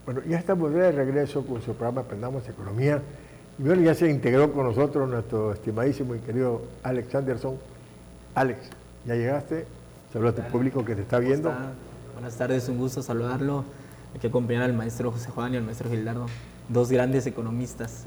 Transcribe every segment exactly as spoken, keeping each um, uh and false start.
Bueno, ya estamos de regreso con su programa Aprendamos Economía. Y bueno, ya se integró con nosotros nuestro estimadísimo y querido Alex Anderson. Alex, ¿ya llegaste? Saludos a tu público que te está viendo. Está? Buenas tardes, un gusto saludarlo. Hay que acompañar al maestro José Juan y al maestro Gildardo, dos grandes economistas.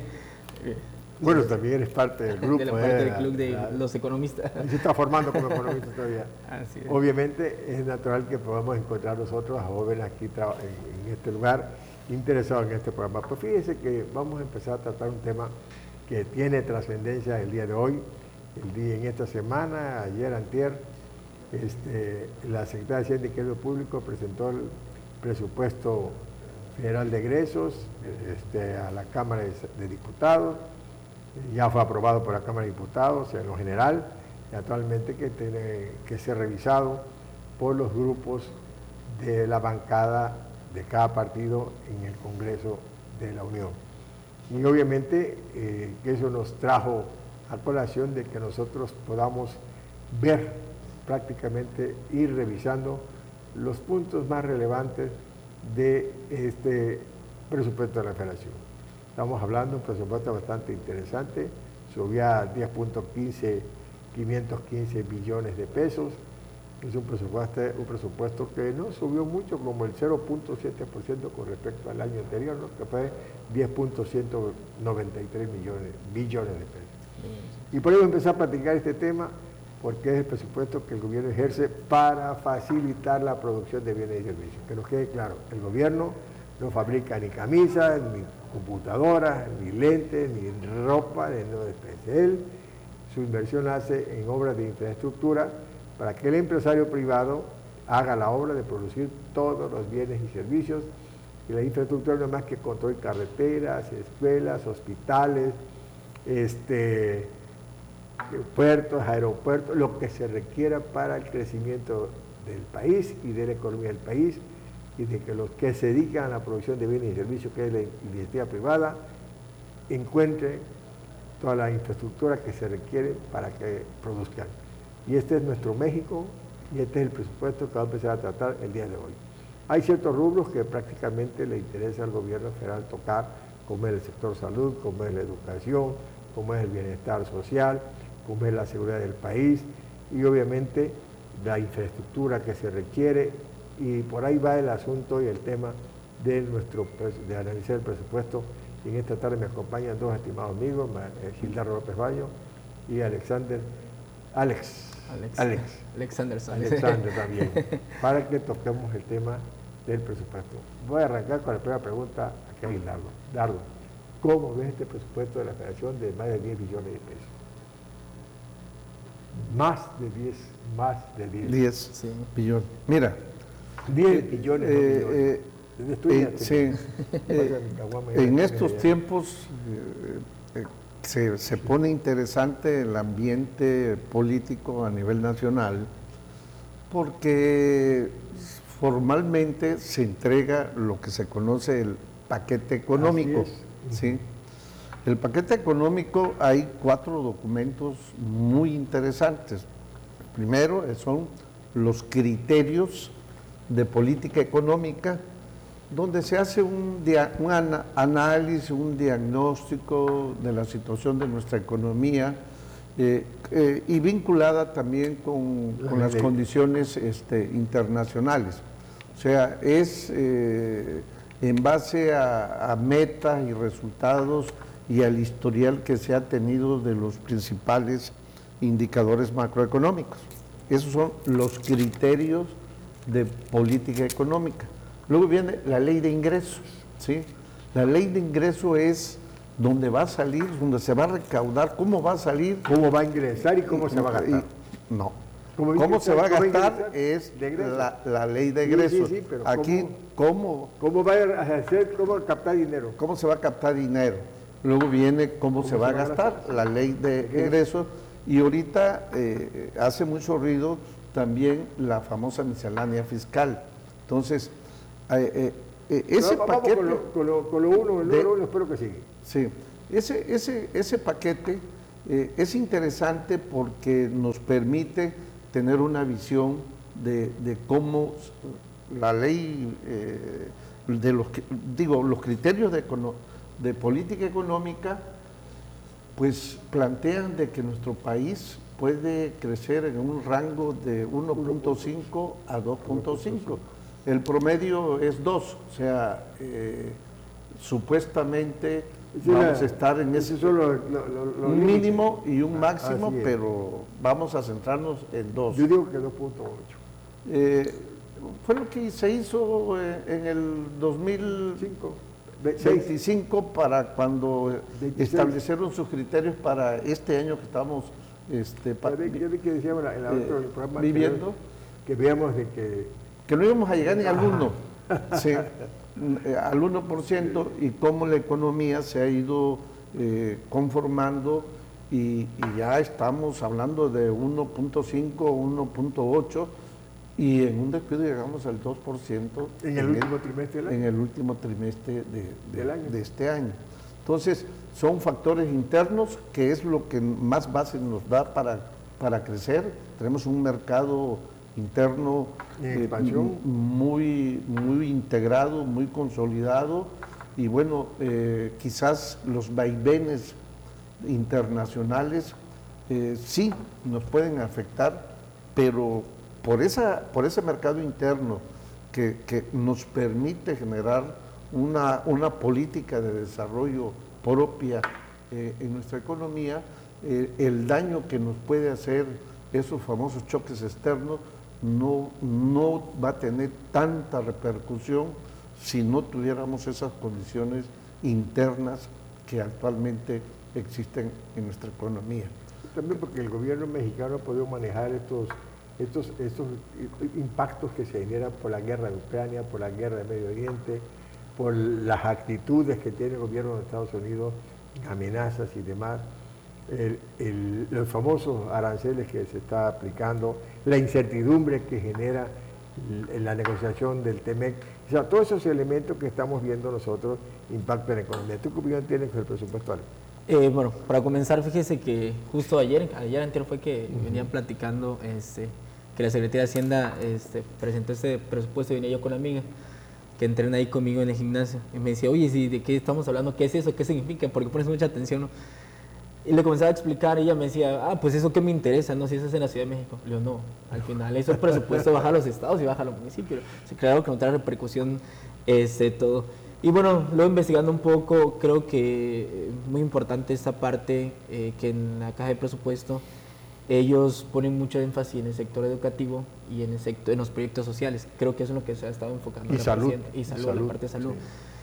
Bueno, también eres parte del grupo. De la parte eh, del club de la, los economistas. Se está formando como economista todavía. Así es. Obviamente es natural que podamos encontrar nosotros a jóvenes aquí en, en este lugar interesados en este programa. Pues fíjense que vamos a empezar a tratar un tema que tiene trascendencia el día de hoy, el día en esta semana, ayer, antier, este, la Secretaría de Hacienda y Crédito Público presentó el presupuesto federal de egresos este, a la Cámara de, de Diputados. Ya fue aprobado por la Cámara de Diputados en lo general y actualmente que tiene que ser revisado por los grupos de la bancada de cada partido en el Congreso de la Unión. Y obviamente eh, que eso nos trajo a colación de que nosotros podamos ver prácticamente, ir revisando los puntos más relevantes de este presupuesto de la Federación. Estamos hablando de un presupuesto bastante interesante, subía a diez punto quinientos quince billones de pesos. Es un presupuesto, un presupuesto que no subió mucho, como el cero punto siete por ciento con respecto al año anterior, ¿no? Que fue diez punto ciento noventa y tres millones, billones de pesos. Y por eso empecé a platicar este tema, porque es el presupuesto que el gobierno ejerce para facilitar la producción de bienes y servicios. Que nos quede claro, el gobierno no fabrica ni camisas, ni computadoras, ni lentes, ni ropa, ni nada de él. Su inversión la hace en obras de infraestructura para que el empresario privado haga la obra de producir todos los bienes y servicios. Y la infraestructura no es más que construir carreteras, escuelas, hospitales, este, puertos, aeropuertos, lo que se requiera para el crecimiento del país y de la economía del país, y de que los que se dedican a la producción de bienes y servicios, que es la iniciativa privada, encuentren toda la infraestructura que se requiere para que produzcan. Y este es nuestro México, y este es el presupuesto que va a empezar a tratar el día de hoy. Hay ciertos rubros que prácticamente le interesa al gobierno federal tocar, como es el sector salud, como es la educación, como es el bienestar social, como es la seguridad del país, y obviamente la infraestructura que se requiere. Y por ahí va el asunto y el tema de, nuestro, de analizar el presupuesto. Y en esta tarde me acompañan dos estimados amigos, Gildardo López Bayo y Alexander, Alex, Alex, Alex, Alexander, Alexander también, para que toquemos el tema del presupuesto. Voy a arrancar con la primera pregunta aquí a Gildardo. Dardo, ¿cómo ves este presupuesto de la Federación de más de diez billones de pesos? Más de diez, más de diez. diez sí. billones. Mira, diez billones. Eh, eh, eh, sí, eh, en estos tiempos eh, eh, se, se pone interesante el ambiente político a nivel nacional, porque formalmente se entrega lo que se conoce el paquete económico. ¿Sí? El paquete económico, hay cuatro documentos muy interesantes. Primero son los criterios de política económica, donde se hace un, un ana, análisis, un diagnóstico de la situación de nuestra economía eh, eh, y vinculada también con, con las condiciones este, internacionales. O sea, es eh, en base a, a metas y resultados y al historial que se ha tenido de los principales indicadores macroeconómicos. Esos son los criterios de política económica. Luego viene la ley de ingresos, ¿sí? La ley de ingresos es donde va a salir, donde se va a recaudar, cómo va a salir. Cómo va a ingresar y cómo se va a gastar. Y, no. ¿Cómo, ¿Cómo se va a gastar? Es la, la ley de ingresos. Sí, sí, sí, pero aquí, ¿cómo, ¿cómo va a hacer, cómo captar dinero? ¿Cómo se va a captar dinero? Luego viene cómo, ¿Cómo se va a gastar, la ley de ingresos. Y ahorita eh, hace mucho ruido también la famosa miscelánea fiscal. Entonces, eh, eh, ese no, paquete... Con lo, con, lo, con lo uno, el de, uno, espero que siga. Sí, ese, ese, ese paquete eh, es interesante porque nos permite tener una visión de, de cómo la ley eh, de los, digo, los criterios de, de política económica, pues plantean de que nuestro país puede crecer en un rango de uno punto cinco a dos punto cinco. El promedio es dos, o sea, eh, supuestamente Sí, vamos la, a estar en ese lo, lo, lo, lo un mínimo y un máximo, ah, pero vamos a centrarnos en dos. Yo digo que dos punto ocho. Eh, fue lo que se hizo en el dos mil veinticinco para cuando veintiséis establecieron sus criterios para este año que estamos este, pa, yo vi que decíamos en la eh, otro programa viviendo, que veamos de que... que no íbamos a llegar ni al uno, sí, al uno por ciento, y cómo la economía se ha ido eh, conformando y, y ya estamos hablando de uno punto cinco, uno punto ocho, y en un descuido llegamos al dos por ciento en el último trimestre del año. En el último trimestre de, de, del año. de este año. Entonces, son factores internos que es lo que más base nos da para, para crecer. Tenemos un mercado interno eh, muy, muy integrado, muy consolidado, y bueno, eh, quizás los vaivenes internacionales eh, sí nos pueden afectar, pero por, esa, por ese mercado interno que, que nos permite generar una, una política de desarrollo propia eh, en nuestra economía, eh, el daño que nos puede hacer esos famosos choques externos no, no va a tener tanta repercusión si no tuviéramos esas condiciones internas que actualmente existen en nuestra economía. También porque el gobierno mexicano ha podido manejar estos, estos, estos impactos que se generan por la guerra de Ucrania, por la guerra de Medio Oriente, por las actitudes que tiene el gobierno de Estados Unidos, amenazas y demás. El, el, los famosos aranceles que se está aplicando, la incertidumbre que genera la negociación del TEMEC, o sea, todos esos elementos que estamos viendo nosotros impactan la economía. ¿Tú qué opinión tienes con el presupuesto? Eh, bueno, para comenzar, fíjese que justo ayer, ayer anterior fue que uh-huh. venían platicando este, que la Secretaría de Hacienda este, presentó este presupuesto y venía yo con una amiga que entrena ahí conmigo en el gimnasio y me decía, oye, ¿de qué estamos hablando? ¿Qué es eso? ¿Qué significa? Porque pones mucha atención, ¿no? Y le comenzaba a explicar y ella me decía, ah, pues eso que me interesa, ¿no? Si eso es en la Ciudad de México. Le digo, no, al final eso es presupuesto, baja a los estados y baja a los municipios. Se claro que no trae repercusión este, todo. Y bueno, luego investigando un poco, creo que es muy importante esta parte eh, que en la caja de presupuesto ellos ponen mucho énfasis en el sector educativo y en, el sector, en los proyectos sociales. Creo que eso es lo que se ha estado enfocando. Y salud. Y salud, salud, la parte de salud. Sí.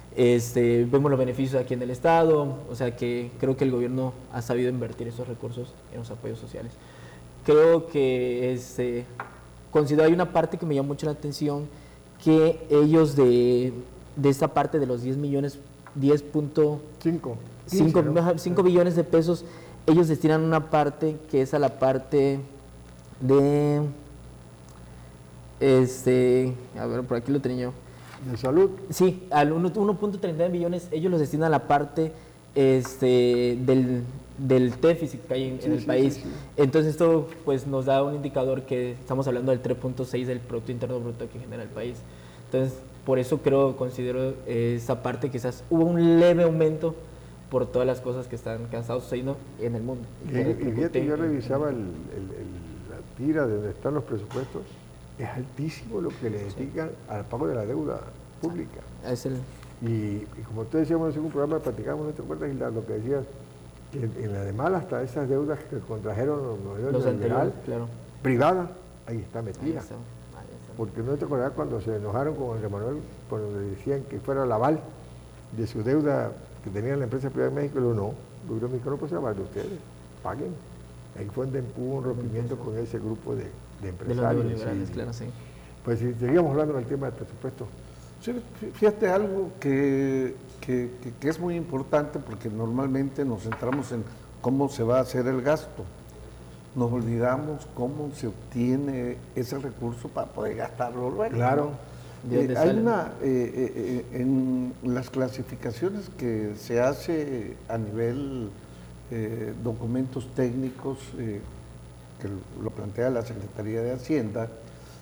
Este, vemos los beneficios aquí en el Estado, o sea que creo que el gobierno ha sabido invertir esos recursos en los apoyos sociales. Creo que este, considero hay una parte que me llama mucho la atención, que ellos de, de esta parte de los diez millones, diez punto cinco billones de pesos, ellos destinan una parte que es a la parte de, este, a ver, por aquí lo tenía yo. ¿De salud? Sí, al uno punto treinta billones ellos los destinan a la parte este, del, del déficit que hay en, sí, en el sí, país. Sí, sí. Entonces esto pues, nos da un indicador que estamos hablando del tres punto seis del Producto Interno Bruto que genera el país. Entonces, por eso creo, considero eh, esa parte quizás hubo un leve aumento por todas las cosas que están que han estado sucediendo en el mundo. Y, y fíjate, yo revisaba el, el, el, la tira de donde están los presupuestos. Es altísimo lo que le dedican sí. al pago de la deuda pública. Es el... y, y como ustedes decíamos en un programa, platicamos, ¿no te acuerdas, Gildardo, lo que decías? Que en, en la de mal hasta esas deudas que contrajeron los, los anteriores, claro. privada, ahí está metida. Ahí está. Ahí está. Porque no te acordás cuando se enojaron con Andrés Manuel, cuando le decían que fuera el aval de su deuda que tenía la empresa privada de México, y luego no, el gobierno mexicano puede ser aval de ustedes, paguen. Ahí fue donde hubo un rompimiento con ese grupo de, de empresarios. De los liberales, sí. Claro, sí. Pues si seguíamos hablando del tema del presupuesto. Sí, fíjate algo que, que, que, que es muy importante, porque normalmente nos centramos en cómo se va a hacer el gasto. Nos olvidamos cómo se obtiene ese recurso para poder gastarlo luego. Claro. ¿No? Eh, hay una, eh, eh, en las clasificaciones que se hace a nivel eh, documentos técnicos, eh, que lo plantea la Secretaría de Hacienda,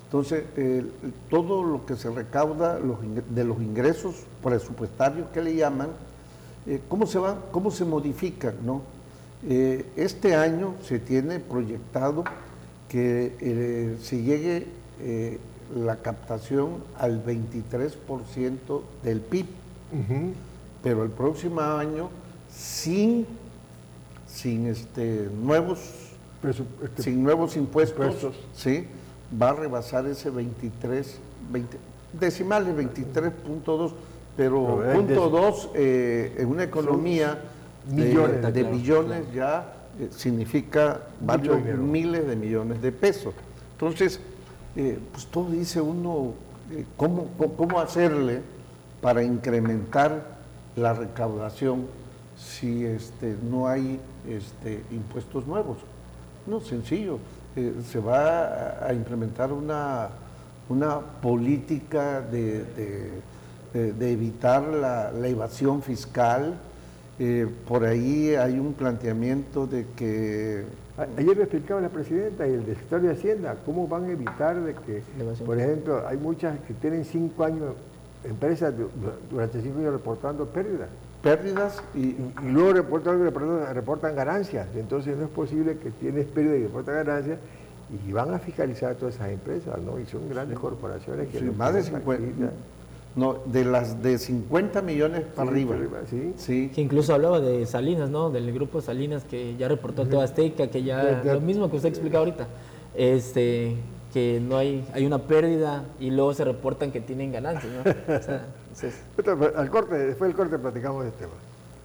Entonces, eh, todo lo que se recauda los de los ingresos presupuestarios que le llaman, eh, ¿cómo se va, cómo se modifican, ¿no? Eh, este año se tiene proyectado que eh, se llegue eh, la captación al veintitrés por ciento del P I B, uh-huh. pero el próximo año sin, sin este, nuevos, Presu este, sin nuevos impuestos, impuestos. ¿sí? Va a rebasar ese veintitrés, veinte, decimales veintitrés punto dos, pero no, punto dos eh, en una economía millones, de, de claro, billones claro. ya eh, significa varios miles de millones de pesos. Entonces, eh, pues todo dice uno, eh, ¿cómo, cómo, cómo hacerle para incrementar la recaudación si este, no hay este, impuestos nuevos? No, sencillo. Eh, se va a, a implementar una, una política de, de, de, de evitar la, la evasión fiscal. Eh, por ahí hay un planteamiento de que... Ayer me explicaba la presidenta y el secretario de Hacienda cómo van a evitar de que, por ejemplo, hay muchas que tienen cinco años, empresas durante cinco años reportando pérdidas. Pérdidas y, y, y luego reportan, reportan, reportan ganancias. Entonces no es posible que tienes pérdidas y reportan ganancias y van a fiscalizar todas esas empresas, ¿no? Y son grandes corporaciones que... Sí, más de cincuenta, no, de las de cincuenta millones para sí, arriba. arriba sí. Sí. Que incluso hablaba de Salinas, ¿no? Del grupo Salinas que ya reportó toda Azteca, que ya... De, de, lo mismo que usted explica ahorita. Este... que no hay, hay una pérdida y luego se reportan que tienen ganancias, ¿no? O sea, entonces... Al corte, después del corte platicamos de este tema.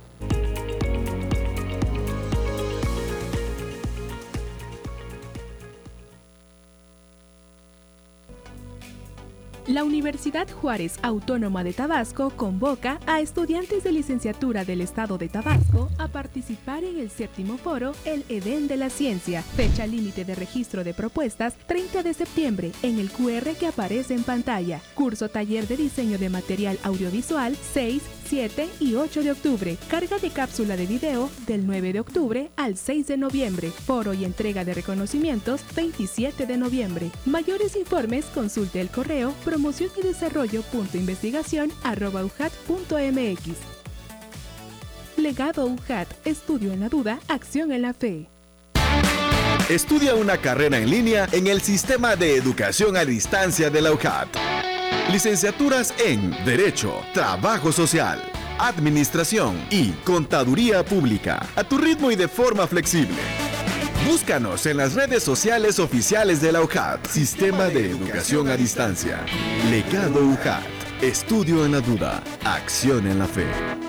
La Universidad Juárez Autónoma de Tabasco convoca a estudiantes de licenciatura del Estado de Tabasco a participar en el séptimo foro El Edén de la Ciencia. Fecha límite de registro de propuestas treinta de septiembre en el cu erre que aparece en pantalla. Curso taller de diseño de material audiovisual seis, siete y ocho de octubre. Carga de cápsula de video del nueve de octubre al seis de noviembre. Foro y entrega de reconocimientos veintisiete de noviembre. Mayores informes consulte el correo promoción y desarrollo punto investigación arroba u j a t punto m x. Legado U J A T, estudio en la duda, acción en la fe. Estudia una carrera en línea en el Sistema de Educación a Distancia de la U J A T. Licenciaturas en Derecho, Trabajo Social, Administración y Contaduría Pública, a tu ritmo y de forma flexible. Búscanos en las redes sociales oficiales de la U J A T. Sistema de Educación a Distancia. Legado U J A T. Estudio en la duda. Acción en la fe.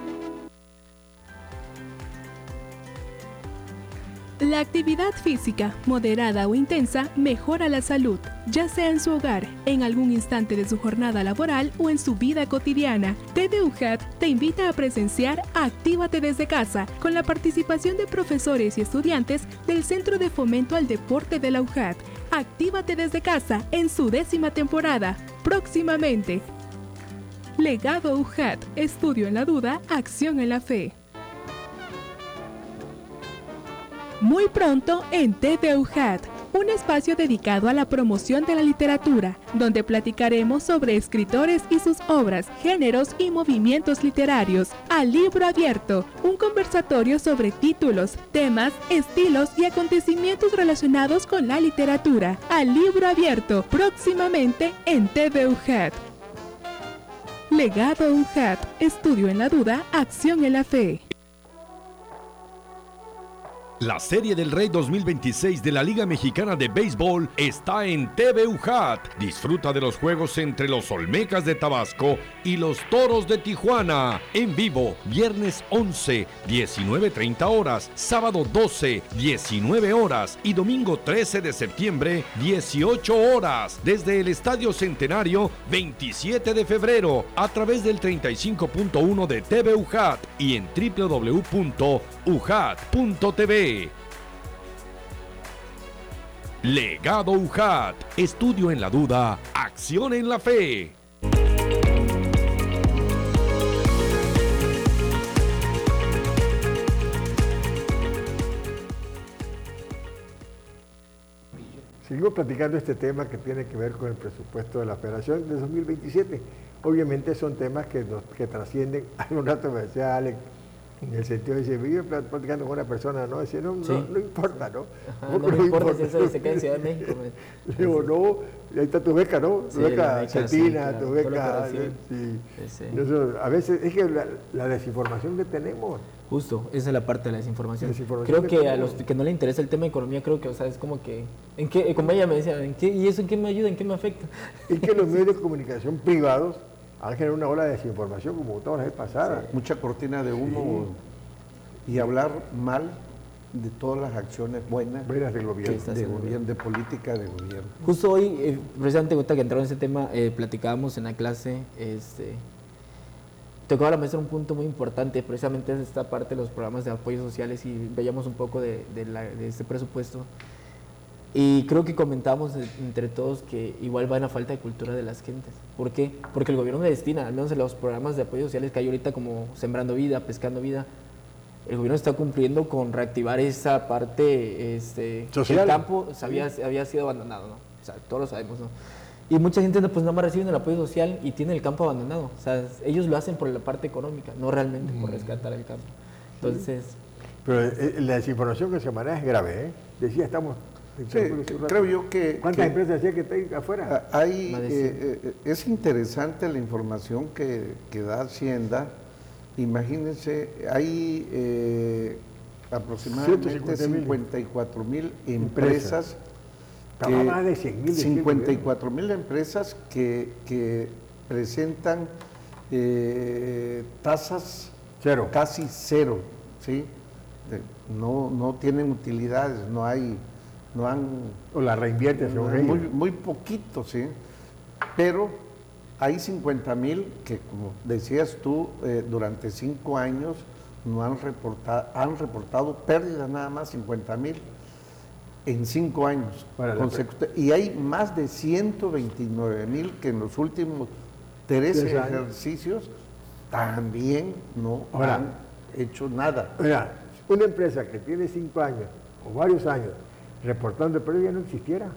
La actividad física, moderada o intensa, mejora la salud, ya sea en su hogar, en algún instante de su jornada laboral o en su vida cotidiana. T V U J A T te invita a presenciar Actívate desde casa, con la participación de profesores y estudiantes del Centro de Fomento al Deporte de la U J A T. Actívate desde casa en su décima temporada, próximamente. Legado U J A T, estudio en la duda, acción en la fe. Muy pronto en T V U J A T, un espacio dedicado a la promoción de la literatura, donde platicaremos sobre escritores y sus obras, géneros y movimientos literarios. Al libro abierto, un conversatorio sobre títulos, temas, estilos y acontecimientos relacionados con la literatura. Al libro abierto, próximamente en T V U J A T. Legado U J A T, estudio en la duda, acción en la fe. La Serie del Rey dos mil veintiséis de la Liga Mexicana de Béisbol está en T V U J A T. Disfruta de los juegos entre los Olmecas de Tabasco y los Toros de Tijuana. En vivo, viernes once, diecinueve treinta horas, sábado doce, diecinueve horas y domingo trece de septiembre, dieciocho horas. Desde el Estadio Centenario, veintisiete de febrero, a través del treinta y cinco punto uno de T V U J A T y en w w w punto u j a t punto t v. Legado U J A T. Estudio en la duda, acción en la fe. Seguimos seguimos platicando este tema que tiene que ver con el presupuesto de la Federación de dos mil veintisiete. Obviamente son temas que, nos, que trascienden. Hace un rato me decía Alex, en el sentido de decir, vivo platicando con una persona, ¿no? Decía, no, Sí. no, no importa, ¿no? Ajá, no, no me importa si eso se queda en Ciudad de México. Me... Le digo, no, ahí está tu beca, ¿no? Tu Sí, la beca beca, Cetina, sí, claro, tu fue la beca... operación. Sí. Sí, sí. Eso, a veces es que la, la desinformación que tenemos. Justo, esa es la parte de la desinformación. Desinformación Creo que que a tenemos. los que no le interesa el tema de economía, creo que, o sea, es como que, ¿en qué? Como ella me decía, ¿en qué? ¿Y eso en qué me ayuda? ¿En qué me afecta? Y que los medios de comunicación privados han generado una ola de desinformación como todas las veces pasadas. Mucha cortina de humo y hablar mal de todas las acciones buenas Buenas del Sí, gobierno. está de haciendo gobierno, de política de gobierno. Justo hoy, eh, precisamente ahorita que entraron en ese tema, eh, platicábamos en la clase, este, tocaba la maestra un punto muy importante, precisamente es esta parte de los programas de apoyos sociales y veíamos un poco de, de, la, de este presupuesto. Y creo que comentábamos entre todos que igual va en la falta de cultura de las gentes. ¿Por qué? Porque el gobierno le destina, al menos en los programas de apoyos sociales que hay ahorita como Sembrando Vida, Pescando Vida, el gobierno está cumpliendo con reactivar esa parte, este, Social. el campo había, había sido abandonado, ¿no? O sea, todos lo sabemos, ¿no? Y mucha gente pues nada más recibe el apoyo social y tiene el campo abandonado. O sea, ellos lo hacen por la parte económica, no realmente por rescatar el campo. Entonces, Pero eh, la desinformación que se maneja es grave, ¿eh? Decía, estamos... Sí, creo yo que... ¿Cuántas que empresas decía que están afuera? hay, Más de eh, eh, es interesante la información que, que da Hacienda. Imagínense, hay eh, aproximadamente cincuenta y cuatro mil empresas, Estaba que- más de cien mil. cincuenta y cuatro mil empresas que, que presentan eh, tasas Cero. casi cero, ¿sí? De- no, no tienen utilidades, no hay, no han O la reinvierte, según muy, ellos. muy poquito, sí. Pero hay cincuenta mil que, como decías tú, eh, durante cinco años no han reportado, han reportado pérdidas nada más, cincuenta mil en cinco años. Para la consecutivos. Y hay más de ciento veintinueve mil que en los últimos trece Tres años. ejercicios también no Ahora, han hecho nada. Mira, una empresa que tiene cinco años o varios años reportando pérdida no existiera.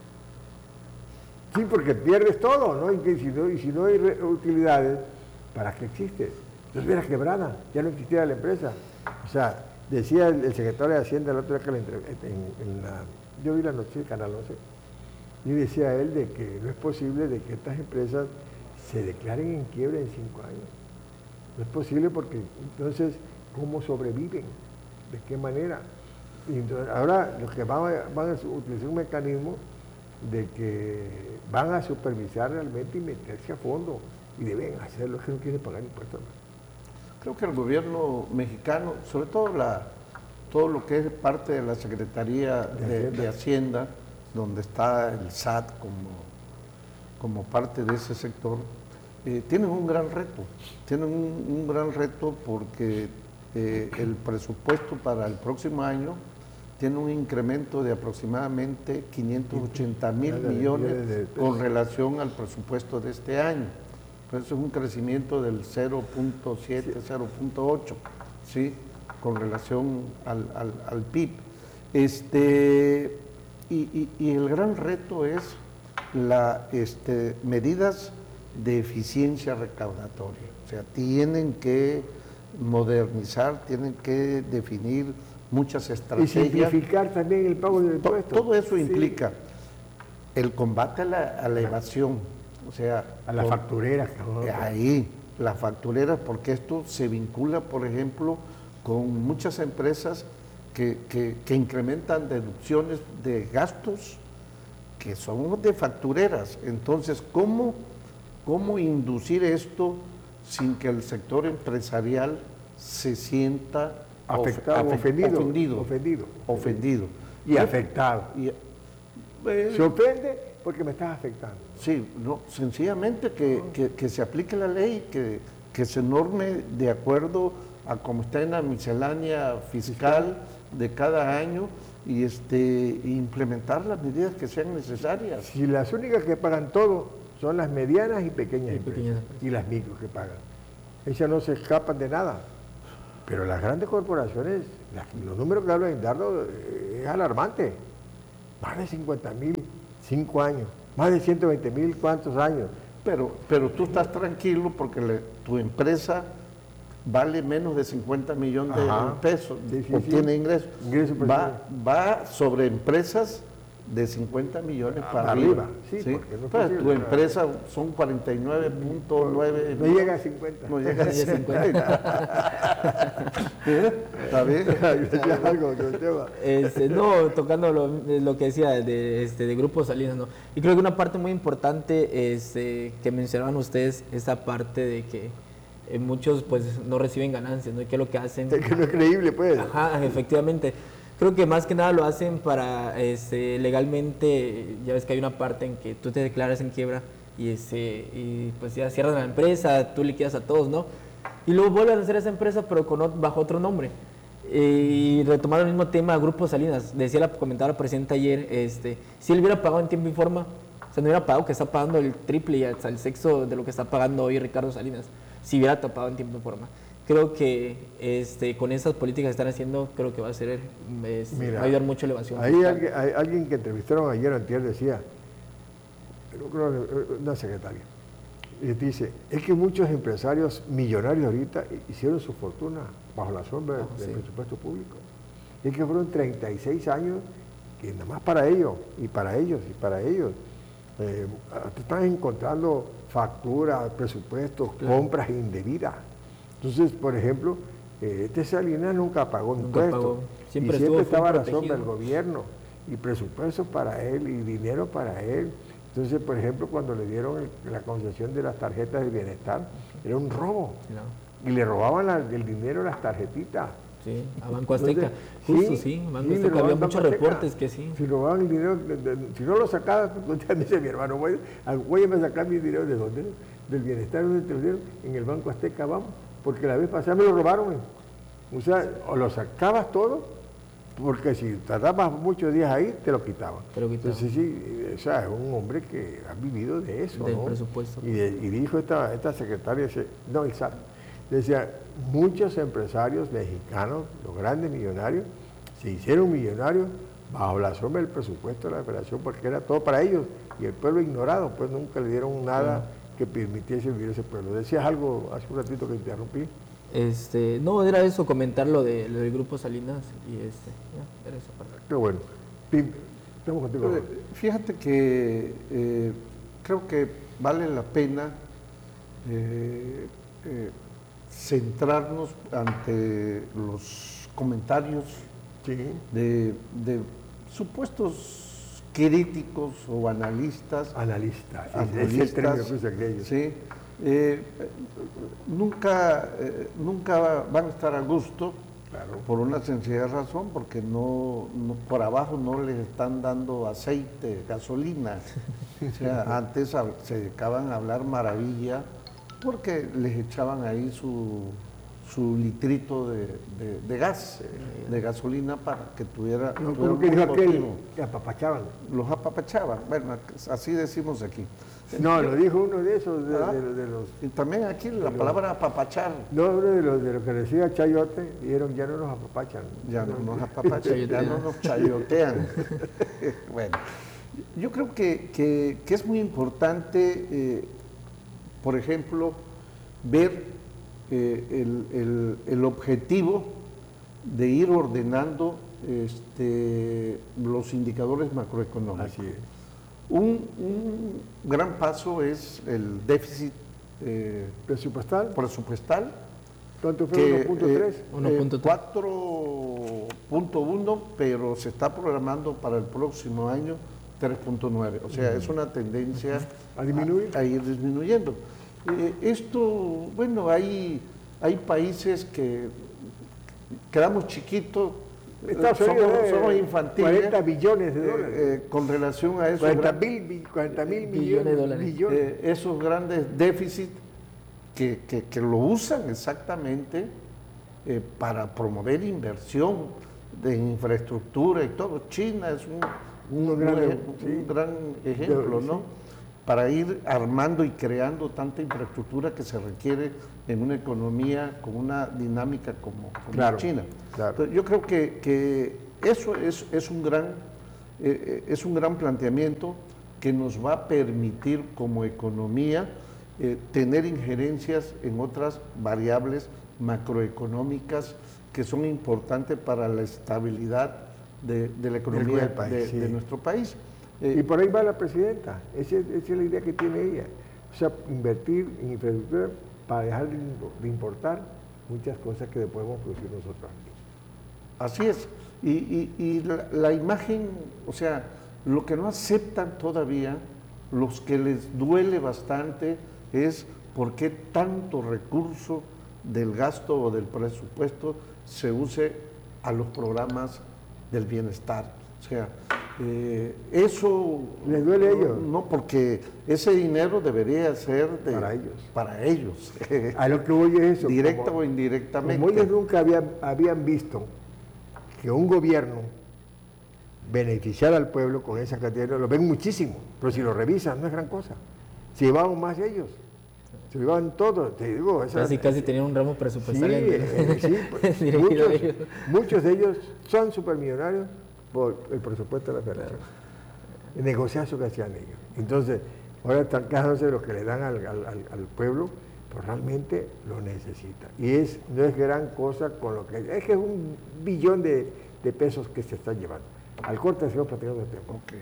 Sí, porque pierdes todo, ¿no? Y, que si, no y si no hay re- utilidades, ¿para qué existe? Entonces hubiera quebrada, ya no existiera la empresa. O sea, decía el, el secretario de Hacienda el otro día que la entre- en, en la, yo vi la noche del Canal once, y decía él de que no es posible de que estas empresas se declaren en quiebra en cinco años. No es posible porque entonces, ¿cómo sobreviven? ¿De qué manera? Y entonces, ahora los que van a, van a utilizar un mecanismo de que van a supervisar realmente y meterse a fondo y deben hacerlo, que no quieren pagar impuestos. Creo que el gobierno mexicano, sobre todo la, todo lo que es parte de la Secretaría De de, Hacienda. de Hacienda, donde está el S A T como, como parte de ese sector, eh, tienen un gran reto. Tienen un, un gran reto porque eh, el presupuesto para el próximo año tiene un incremento de aproximadamente quinientos ochenta mil Millones de millones pesos. con relación al presupuesto de este año. Pues eso es un crecimiento del cero punto siete, cero punto ocho, ¿sí? Con relación al, al, al P I B. Este, y, y- y el gran reto es la este, medidas de eficiencia recaudatoria. O sea, tienen que modernizar, tienen que definir muchas Y estrategias. simplificar también el pago de To- impuestos. Todo eso Sí. implica el combate a la, a la evasión, o sea, A las con- factureras, cabrón. ahí, las factureras, porque esto se vincula, por ejemplo, con muchas empresas que, que- que incrementan deducciones de gastos que son de factureras. Entonces, ¿cómo, cómo inducir esto sin que el sector empresarial se sienta of- Afectado, afe- ofendido, ofendido? ofendido. ofendido. Y afectado. Y, eh, Se ofende porque me estás afectando. Sí, no, sencillamente que, que- que se aplique la ley, que, que se norme de acuerdo a cómo está en la miscelánea fiscal de cada año y este, implementar las medidas que sean necesarias. Si las únicas que pagan todo son las medianas y pequeñas Y empresas pequeñas empresas. y las micros que pagan. Ellas no se escapan de nada. Pero las grandes corporaciones, las- los números que habla Indardo eh, es alarmante. Más de cincuenta mil Cinco años. Más de ciento veinte mil, ¿cuántos años? Pero, pero tú estás tranquilo porque le- tu empresa vale menos de cincuenta millones de Ajá. pesos, Sí, sí, obtiene sí. ingresos. Ingresos por Va, va sobre empresas de cincuenta millones Ah, para para arriba. arriba, sí, porque no es Pues, posible, tu ¿no? empresa son cuarenta y nueve punto nueve. No llega a cincuenta. No llega a Llega a cincuenta. ¿Está bien? Decía algo del tema. Este, no, tocando lo, lo que decía de, este, de Grupo Salinas, ¿no? Y creo que una parte muy importante este, que mencionaban ustedes, esa parte de que eh, muchos pues no reciben ganancias, ¿no? Y que lo que hacen... Es que no es creíble, pues. Ajá, efectivamente. Creo que más que nada lo hacen para, este, legalmente, ya ves que hay una parte en que tú te declaras en quiebra y, este, y pues ya cierran la empresa, tú liquidas a todos, ¿no? Y luego vuelven a hacer esa empresa pero con, ot- bajo otro nombre. Eh, y retomando el mismo tema, Grupo Salinas, decía la, comentaba la presidenta ayer, este, si él hubiera pagado en tiempo y forma, o sea, no hubiera pagado que está pagando el triple y hasta el sexto de lo que está pagando hoy Ricardo Salinas, si hubiera pagado en tiempo y forma. Creo que este, con esas políticas que están haciendo, creo que va a ser, es- Mira, va a ayudar mucho a la evasión Ahí fiscal. alguien, hay alguien que entrevistaron ayer o antier decía, yo creo que una secretaria, y dice, es que muchos empresarios millonarios ahorita hicieron su fortuna bajo la sombra Bajo, del sí. presupuesto público. Y es que fueron treinta y seis años que nada más para ellos, y para ellos, y para ellos. Eh, te están encontrando facturas, presupuestos, Claro. compras indebidas. Entonces, por ejemplo, eh, este Salinas nunca pagó Nunca impuestos. pagó. Siempre y siempre estuvo estaba a la full sombra del protegido. gobierno, y presupuesto para él, y dinero para él. Entonces, por ejemplo, cuando le dieron el- la concesión de las tarjetas de bienestar, era un robo. No, Y le robaban la- el dinero a las tarjetitas. sí, a Banco Azteca. Entonces, Justo, sí, Banco sí, le Azteca. Había robaban muchos Banco Azteca. reportes que sí. Si robaban el dinero, de- de- si no lo sacaba, pues, me dice mi hermano, voy, a- voy a sacar mi dinero de dónde, del bienestar, donde te lo dieron, en el Banco Azteca, vamos, porque la vez pasada me lo robaron. eh. O sea, o lo sacabas todo, porque si tardabas muchos días ahí, te lo quitaban. Te lo quitaban. Entonces sí, o sea, es un hombre que ha vivido de eso, Del ¿no? presupuesto. Y, de- y dijo esta, esta secretaria, dice, no, el S A T, decía, muchos empresarios mexicanos, los grandes millonarios, se hicieron millonarios bajo la sombra del presupuesto de la federación, porque era todo para ellos, y el pueblo ignorado, pues nunca le dieron nada que permitiese vivir ese pueblo. Decías algo hace un ratito que interrumpí. Este, no, era eso, comentar lo, de, lo del Grupo Salinas y este, ya, era esa parte. Qué bueno. Pim, estamos contigo. Eh, Fíjate que eh, creo que vale la pena eh, eh, centrarnos ante los comentarios Sí. de, de supuestos críticos o analistas. Analista, sí, ese es el término que usa aquello. Sí, eh, nunca, eh, nunca van a estar a gusto, Claro. por una sencilla razón, porque no, no- por abajo no les están dando aceite, gasolina. O sea, antes hab- se dedicaban a hablar maravilla porque les echaban ahí su, su litrito de, de- de gas, de gasolina para que tuviera, No, tuviera como un que dijo aquel, motivo. que apapachaban. Los apapachaban, bueno, así decimos aquí. No, lo dijo uno de esos, de, ¿Ah? de- de los... Y también aquí la palabra apapachar, No, uno de los, de los que decía chayote, dijeron, ya no nos apapachan. ya no nos apapachan, ya Chayotean. no nos chayotean. Bueno, yo creo que, que- que es muy importante, eh, por ejemplo, ver eh, el, el- el objetivo de ir ordenando este, los indicadores macroeconómicos. Así es. Un, un gran paso es el déficit eh, Presupuestal, presupuestal, ¿cuánto fue? que uno punto tres. eh, uno eh, punto tres. cuatro punto uno, pero se está programando para el próximo año tres punto nueve. O sea, es una tendencia ¿A disminuir? A, a ir disminuyendo. Eh, esto, bueno, hay, hay países que quedamos chiquitos, Estados somos, Unidos debe somos infantiles. cuarenta billones de eh, dólares. eh, con relación a esos cuarenta gran- mil, bi- cuarenta mil billones millones de dólares. billones. eh, esos grandes déficits que, que- que lo usan exactamente eh, para promover inversión de infraestructura y todo. China es un, un- Un gran un- ej- un sí. gran ejemplo, Sí. ¿no? Para ir armando y creando tanta infraestructura que se requiere en una economía con una dinámica como, como Claro, China. claro. Entonces, yo creo que, que eso es, es un gran, eh, eh, es un gran planteamiento que nos va a permitir como economía eh, tener injerencias en otras variables macroeconómicas que son importantes para la estabilidad de, de la economía del país, de, sí. de nuestro país. Eh, y por ahí va la presidenta, esa, esa es la idea que tiene ella, o sea, invertir en infraestructura para dejar de, de importar muchas cosas que podemos producir nosotros. Así es, y, y, y la, la imagen, o sea, lo que no aceptan todavía, los que les duele bastante, es por qué tanto recurso del gasto o del presupuesto se use a los programas del bienestar. O sea, eh, eso... ¿Les duele a ellos? No, porque ese dinero debería ser de, para ellos. Para ellos. A lo que voy es eso. Directa como, o indirectamente. Como ellos nunca habían, habían visto que un gobierno beneficiara al pueblo con esa cantidad de dinero, lo ven muchísimo, pero si lo revisan no es gran cosa. Se llevaban más ellos. Se llevaban todo, te digo. Esa, casi, casi tenían un ramo presupuestal. Sí, en, eh, sí pues, muchos, muchos de ellos son supermillonarios por el presupuesto de la federación. El negociazo que hacían ellos. Entonces, ahora están quejándose de lo que le dan al, al, al pueblo, pero realmente lo necesita. Y es, no es gran cosa con lo que... Es que es un billón de, de pesos que se están llevando. Al corte se va platicando el tiempo. Okay.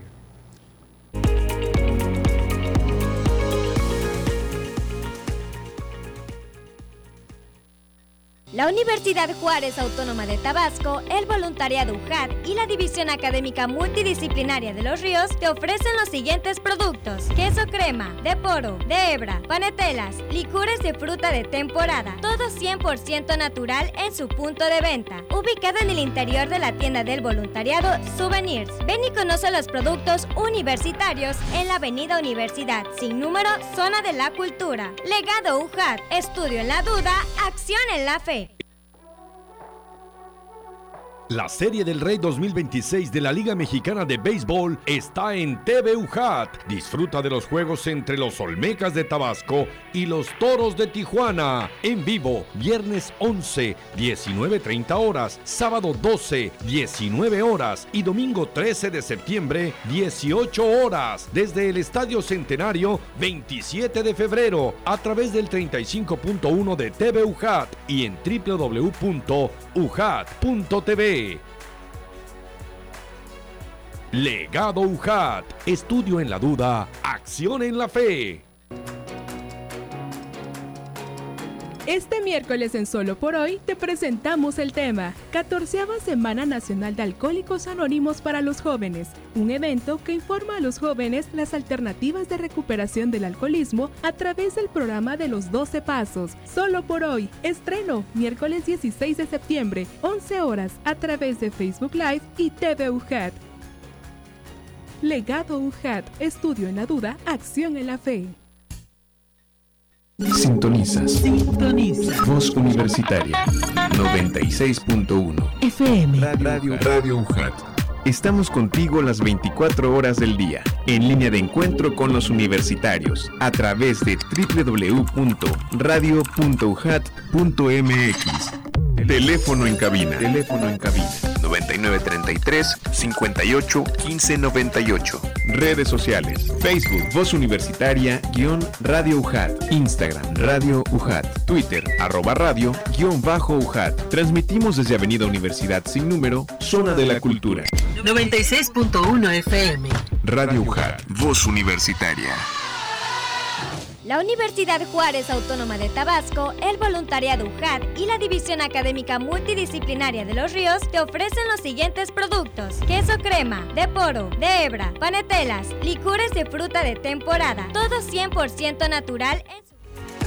La Universidad Juárez Autónoma de Tabasco, el Voluntariado U J A T y la División Académica Multidisciplinaria de Los Ríos te ofrecen los siguientes productos: queso crema, de poro, de hebra, panetelas, licores de fruta de temporada, todo cien por ciento natural en su punto de venta, ubicado en el interior de la tienda del voluntariado Souvenirs. Ven y conoce los productos universitarios en la Avenida Universidad, sin número, Zona de la Cultura. Legado U J A T, estudio en la duda, acción en la fe. La Serie del Rey dos mil veintiséis de la Liga Mexicana de Béisbol está en T V U J A T. Disfruta de los juegos entre los Olmecas de Tabasco y los Toros de Tijuana. En vivo, viernes once, diecinueve treinta horas, sábado doce, diecinueve horas y domingo trece de septiembre, dieciocho horas. Desde el Estadio Centenario, veintisiete de febrero, a través del treinta y cinco punto uno de T V U J A T y en w w w punto u j a t punto t v. Legado U J A T, estudio en la duda, acción en la fe. Este miércoles en Solo por Hoy te presentamos el tema catorceava Semana Nacional de Alcohólicos Anónimos para los Jóvenes, un evento que informa a los jóvenes las alternativas de recuperación del alcoholismo a través del programa de los doce Pasos. Solo por Hoy, estreno miércoles dieciséis de septiembre, once horas, a través de Facebook Live y T V U J A T. Legado U J A T, estudio en la duda, acción en la fe. Sintonizas. Sintoniza. Voz Universitaria noventa y seis punto uno. F M. Radio, Radio U J A T. Estamos contigo las veinticuatro horas del día, en línea de encuentro con los universitarios, a través de w w w punto radio punto u j a t punto m x. Teléfono en cabina. Teléfono en cabina. noventa y nueve treinta y tres, cincuenta y ocho, quince noventa y ocho. Redes sociales. Facebook, Voz Universitaria, guión Radio U J A T. Instagram, Radio U J A T. Twitter, arroba radio, guión bajo U J A T. Transmitimos desde Avenida Universidad sin número, Zona de la Cultura. noventa y seis punto uno F M. Radio U J A T. Voz Universitaria. La Universidad Juárez Autónoma de Tabasco, el Voluntariado U J A T y la División Académica Multidisciplinaria de Los Ríos te ofrecen los siguientes productos: queso crema, de poro, de hebra, panetelas, licores de fruta de temporada, todo cien por ciento natural en su...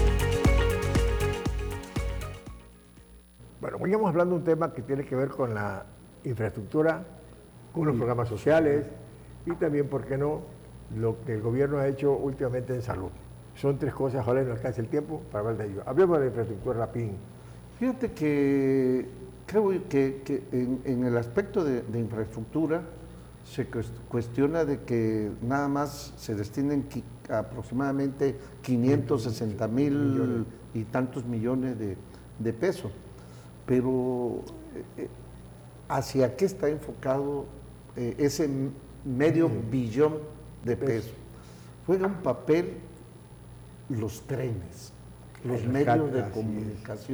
Bueno, vayamos hablando de un tema que tiene que ver con la infraestructura, con los programas sociales y también, ¿por qué no?, lo que el gobierno ha hecho últimamente en salud. Son tres cosas, ojalá no alcance el tiempo para hablar de ello. Hablemos de la infraestructura rapidín. Fíjate que creo que, que en, en el aspecto de, de infraestructura se cuestiona de que nada más se destinen qui, aproximadamente quinientos sesenta mil y tantos millones de, de pesos. Pero eh, ¿hacia qué está enfocado eh, ese medio billón de pesos? juega un papel los trenes, los El medios rescate, de así es. comunicación.